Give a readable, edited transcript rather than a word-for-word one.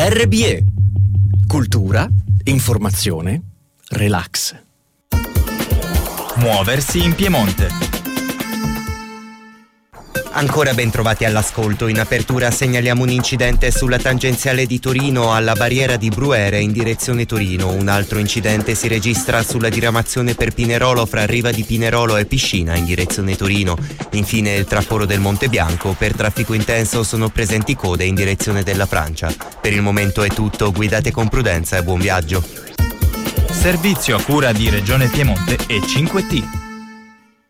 RBE. Cultura, informazione, relax. Muoversi in Piemonte. Ancora ben trovati all'ascolto. In apertura segnaliamo un incidente sulla tangenziale di Torino alla barriera di Bruere in direzione Torino. Un altro incidente si registra sulla diramazione per Pinerolo fra Riva di Pinerolo e Piscina in direzione Torino. Infine il traforo del Monte Bianco. Per traffico intenso sono presenti code in direzione della Francia. Per il momento è tutto, guidate con prudenza e buon viaggio. Servizio a cura di Regione Piemonte e 5T.